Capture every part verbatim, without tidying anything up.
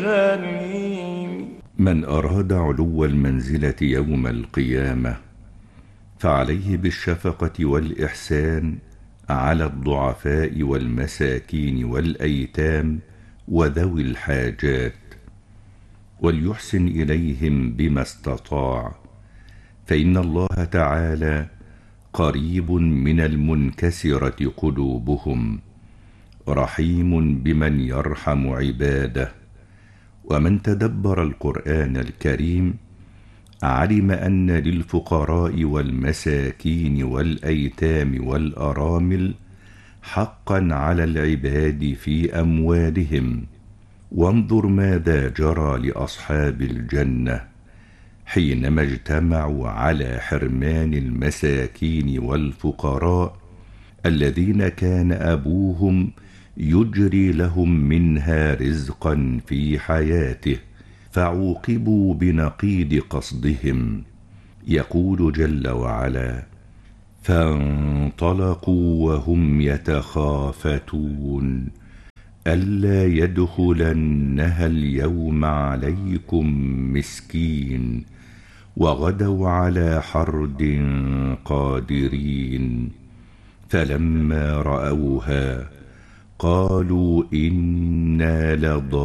الجحيم. من أراد علو المنزلة يوم القيامة فعليه بالشفقة والإحسان على الضعفاء والمساكين والأيتام وذوي الحاجات، وليحسن إليهم بما استطاع، فإن الله تعالى قريب من المنكسرة قلوبهم، رحيم بمن يرحم عباده. ومن تدبر القرآن الكريم علم أن للفقراء والمساكين والأيتام والأرامل حقا على العباد في أموالهم. وانظر ماذا جرى لأصحاب الجنة حينما اجتمعوا على حرمان المساكين والفقراء الذين كان أبوهم يجري لهم منها رزقا في حياته، فعوقبوا بنقيض قصدهم. يقول جل وعلا: فانطلقوا وهم يتخافتون ألا يدخلنها اليوم عليكم مسكين، وغدوا على حرد قادرين. فلما رأوها قالوا إنا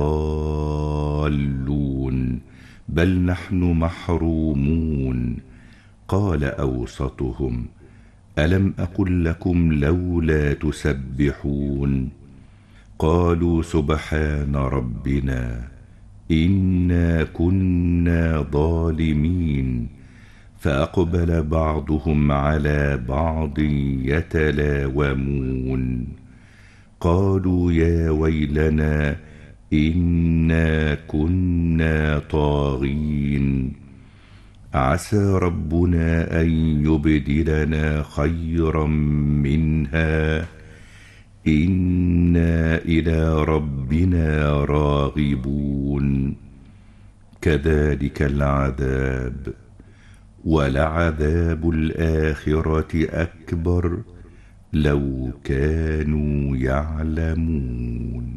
لضالون بل نحن محرومون. قال أوسطهم: ألم أقل لكم لولا تسبحون؟ قالوا سبحان ربنا إنا كنا ظالمين. فأقبل بعضهم على بعض يتلاومون قالوا يا ويلنا إنا كنا طاغين، عسى ربنا أن يبدلنا خيرا منها إنا إلى ربنا راغبون. كذلك العذاب، ولعذاب الآخرة أكبر لو كانوا يعلمون.